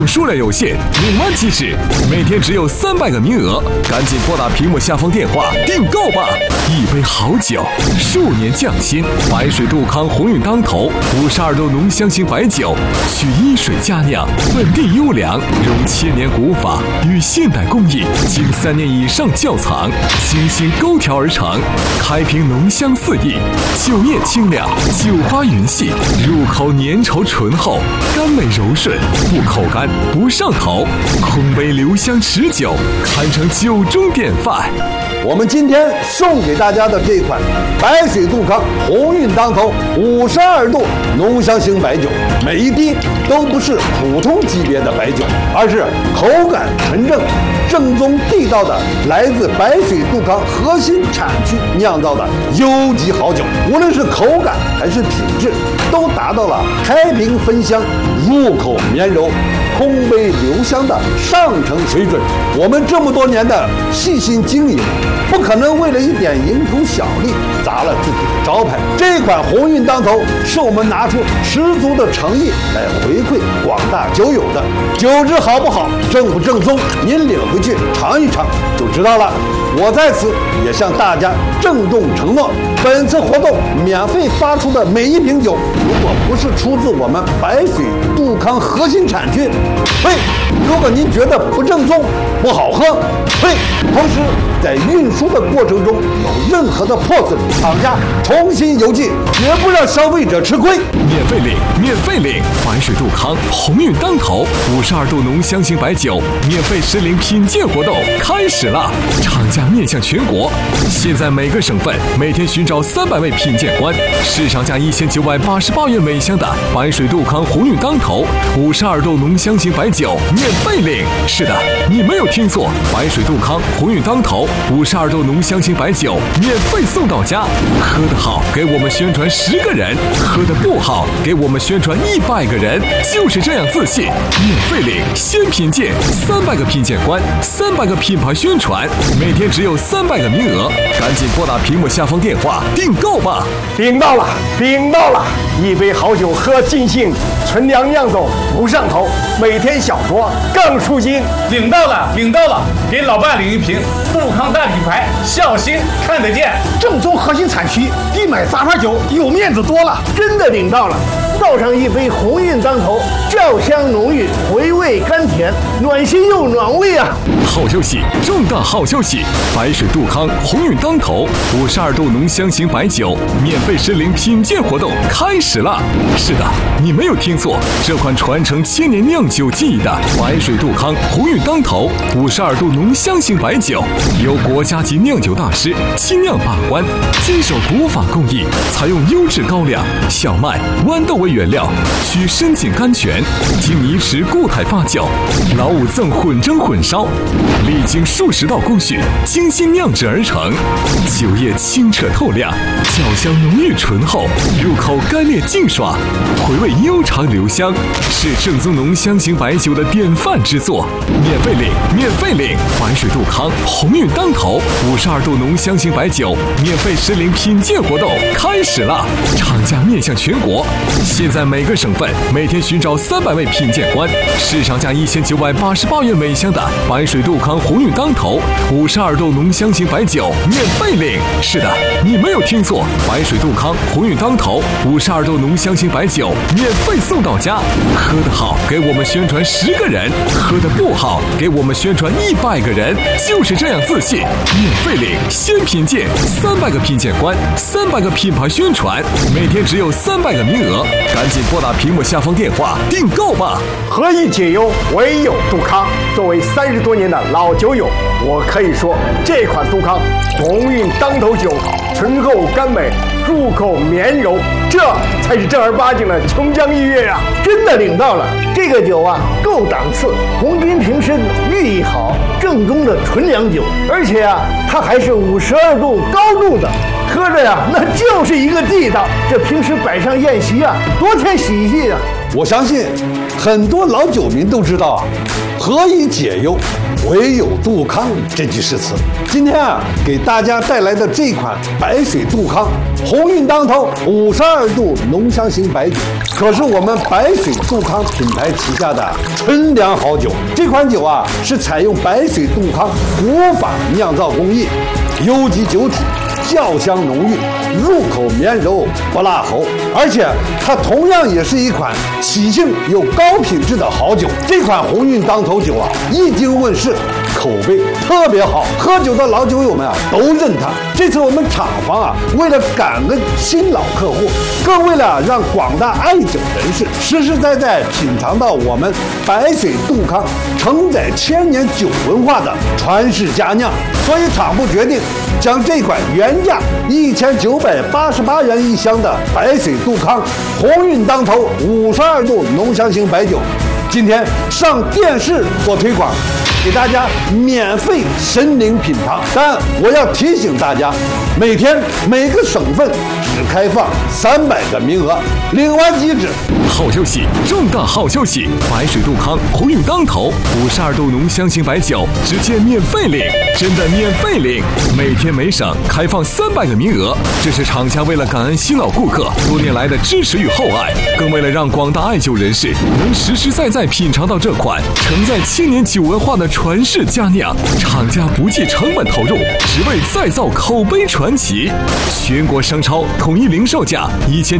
数量有限，5万起始，每天只有300个名额，赶紧拨打屏幕下方电话订购吧！一杯好酒，数年匠心，白水杜康鸿运当头，52度浓香型白酒，取一水佳酿，本地优良，融千年古法与现代工艺，经3年以上窖藏，精心勾调而成，开瓶浓香四溢，酒液清亮，酒花匀细，入口粘稠醇厚，甘美柔顺，不口干。不上头，空杯留香持久，堪称酒中典范。 我们今天送给大家的这款白水杜康鸿运当头52度浓香型白酒，每一滴都不是普通级别的白酒，而是口感纯正、正宗地道的来自白水杜康核心产区酿造的优级好酒，无论是口感还是品质，都达到了开瓶分香、入口绵柔、空杯留香的上乘水准。我们这么多年的细心经营，不可能为了一点蝇头小利砸了自己的招牌。这款鸿运当头是我们拿出十足的诚意来回馈广大酒友的。酒质好不好，正不正宗，您领回去尝一尝就知道了。我在此也向大家郑重承诺，本次活动免费发出的每一瓶酒，如果不是出自我们白水杜康核心产区，退；如果您觉得不正宗、不好喝，退。同时，在运输的过程中有任何的破损，厂家重新邮寄，绝不让消费者吃亏。 免费领，免费领！白水杜康鸿运当头52度浓香型白酒免费实领品鉴活动开始了，厂家面向全国，现在每个省份每天寻找300位品鉴官，市场价1988元每箱的白水杜康鸿运当头52度浓香型白酒免费领。是的，你没有听错，白水杜康鸿运当头52度浓香型白酒免费送到家。喝得好，给我们宣传10个人；喝得不好，给我们宣传100个人。就是这样自信，免费领，先品鉴，300个品鉴官，300个品牌宣传，每天只有300个名额，赶紧拨打屏幕下方电话订购吧！ 订到了，订到了！一杯好酒喝尽兴，纯粮酿走不上头，每天小酌更舒心。 领到了，领到了！给老爸领一瓶杜康大品牌，小心看得见， 正宗核心产区，一买杂牌酒有面子多了。 真的领到了，倒上一杯鸿运当头，酱香浓郁，回味甘甜，暖心又暖胃啊！ 好消息，重大好消息！白水杜康鸿运当头52度浓香型白酒免费实领品鉴活动开始了。是的，你没有听错，这款传承千年酿酒技艺的白水杜康鸿运当头52度浓香型白酒，由国家级酿酒大师精酿把关，坚守古法工艺，采用优质高粱、小麦、豌豆为原料，取深井甘泉，经泥池固态发酵，老五赠混蒸混烧，历经数十道工序，精心酿制而成。酒液清澈透亮，酒香浓郁醇厚，入口干裂净爽，回味悠长留香，是正宗浓香型白酒的典范之作。免费领，免费领！白水杜康鸿运当头52度浓香型白酒免费实领品鉴活动开始了，厂家面向全国，现在每个省份每天寻找300位品鉴官，市场价1988元每箱的白水杜康鸿运当头52度浓香型白酒免费领。是的，你没有听错，白水杜康鸿运当头52度浓香型白酒免费送到家。喝得好，给我们宣传10个人；喝得不好，给我们宣传100个人。就是这样自信，免费领，先品鉴，300个品鉴官，300个品牌宣传，每天只有300个名额，赶紧拨打屏幕下方电话订购吧！ 何以解忧，唯有杜康。作为30多年的老酒友，我可以说，这款杜康鸿运当头酒，醇厚甘美，入口绵柔，这才是正儿八经的琼浆玉液呀！ 真的领到了，这个酒啊，够档次，红金瓶身，寓意好，正宗的纯粮酒，而且啊，它还是52度高度的，喝着呀，那就是一个地道。这平时摆上宴席啊，多添喜气啊！ 我相信很多老酒民都知道啊，何以解忧，唯有杜康这句诗词。今天啊，给大家带来的这款白水杜康鸿运当头52度浓香型白酒，可是我们白水杜康品牌旗下的纯粮好酒。这款酒啊，是采用白水杜康古法酿造工艺，优级酒体，酵香浓郁，入口绵柔不辣喉，而且它同样也是一款喜庆又高品质的好酒。这款鸿运当头酒啊，一经问世，口碑特别好，喝酒的老酒友们啊都认它。这次我们厂房啊，为了感恩新老客户，更为了让广大爱酒人士实实在在品尝到我们白水杜康承载1000年酒文化的传世佳酿，所以厂部决定将这款原价1988元一箱的白水杜康鸿运当头52度浓香型白酒，今天上电视做推广，给大家免费申领品尝。但我要提醒大家，每天每个省份只开放300个名额，领完即止。 好消息，重大好消息！白水杜康鸿运当头52度浓香型白酒直接免费领，真的免费领！每天每省开放300个名额，这是厂家为了感恩新老顾客多年来的支持与厚爱，更为了让广大爱酒人士能实实在在品尝到这款承载1000年酒文化的传世佳酿，厂家不计成本投入，只为再造口碑传奇。全国商超统一零售价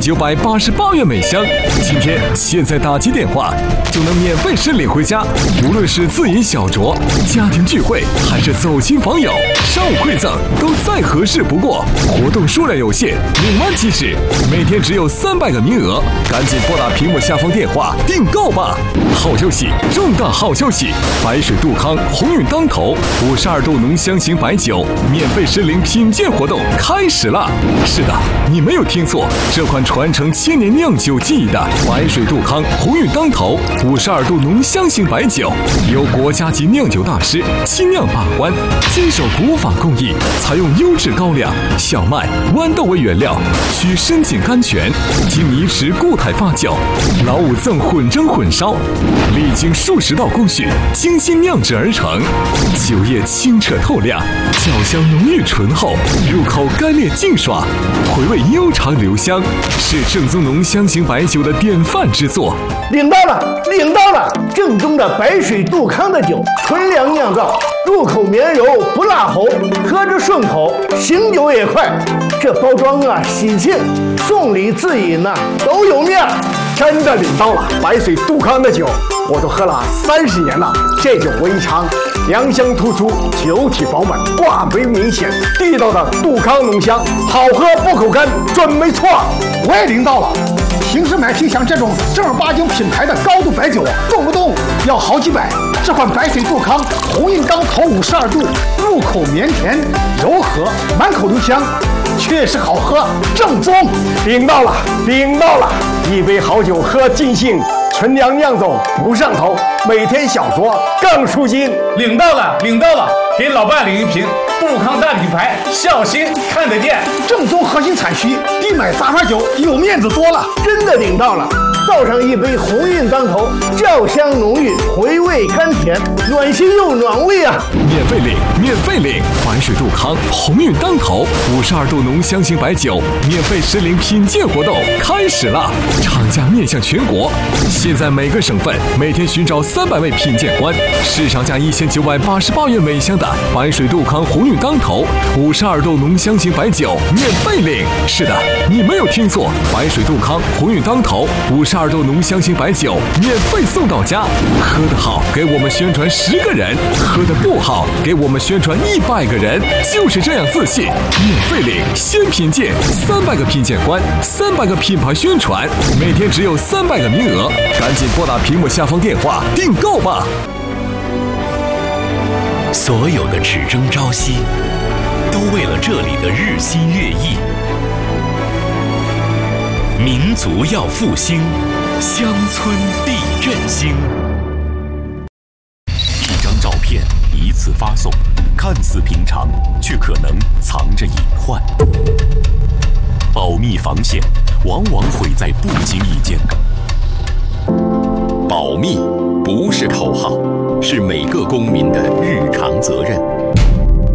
1988元每箱，现在打起电话就能免费申领回家。无论是自饮小酌、家庭聚会，还是走亲访友、商务馈赠，都再合适不过。活动数量有限，领完即止，每天只有300个名额，赶紧拨打屏幕下方电话订购吧！好消息，重大好消息！白水杜康鸿运当头52度浓香型白酒免费申领品鉴活动开始了。是的，你没有听错，这款传承1000年酿酒技艺的白水杜康鸿运当头52度浓香型白酒，由国家级酿酒大师亲酿把关，坚守古法工艺，采用优质高粱、小麦、豌豆为原料，取深井甘泉，经泥池固态发酵，老五赠混蒸混烧，历经数十道工序，精心酿制而成。酒液清澈透亮，酒香浓郁醇厚，入口干裂净爽，回味悠长留香，是正宗浓香型白酒的典范之作。 领到了，领到了！正宗的白水杜康的酒，纯粮酿造，入口绵柔不辣喉，喝着顺口，醒酒也快。这包装啊，喜庆，送礼自饮呐，都有面儿。 真的领到了白水杜康的酒，我都喝了30年了。这酒微尝，粮香突出，酒体饱满，挂杯明显，地道的杜康浓香，好喝不口干，准没错。 我也领到了。平时买瓶像这种正儿八经品牌的高度白酒，动不动要好几百。这款白水杜康鸿运当头52度，入口绵甜柔和，满口留香，确实好喝，正宗。 领到了，领到了！一杯好酒喝尽兴，纯粮酿走不上头，每天小酌更舒心。 领到了，领到了！给老伴领一瓶杜康大品牌，孝心看得见， 正宗核心产区，比买杂牌酒有面子多了。 真的领到了！倒上一杯鸿运当头，酵香浓郁，回味甘甜，暖心又暖胃啊！ 免费领，免费领！白水杜康鸿运当头52度浓香型白酒免费申领品鉴活动开始了，厂家面向全国，现在每个省份每天寻找300位品鉴官，市场价1988元每箱的白水杜康鸿运当头52度浓香型白酒免费领。是的，你没有听错，白水杜康鸿运当头52度浓香型白酒免费送到家。喝得好，给我们宣传10个人；喝得不好，给我们宣传100个人。就是这样自信，免费领，先品鉴，300个品鉴官，300个品牌宣传，每天只有300个名额，赶紧拨打屏幕下方电话订购吧。 所有的只争朝夕，都为了这里的日新月异。民族要复兴，乡村必振兴。一张照片一次发送，看似平常，却可能藏着隐患。保密防线往往毁在不经意间。保保密不是口号，是每个公民的日常责任。